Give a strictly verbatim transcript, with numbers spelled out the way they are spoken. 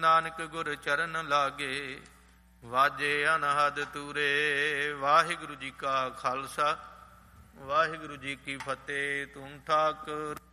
ਨਾਨਕ ਗੁਰ ਚਰਨ ਲਾਗੇ, ਵਾਜੇ ਅਨਹਦ ਤੂਰੇ। ਵਾਹਿਗੁਰੂ ਜੀ ਕਾ ਖਾਲਸਾ, ਵਾਹਿਗੁਰੂ ਜੀ ਕੀ ਫਤਿਹ। ਤੂੰ ਠਾਕੁਰ।